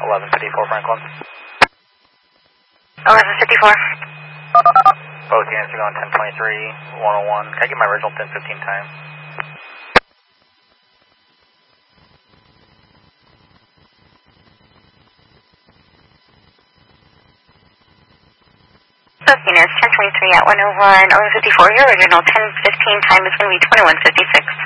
1154 Franklin. 1154. Both units are going 1023, 101. Can I get my original 1015 time? Both units, 1023 at 101, 1154. Your original 1015 time is going to be 2156.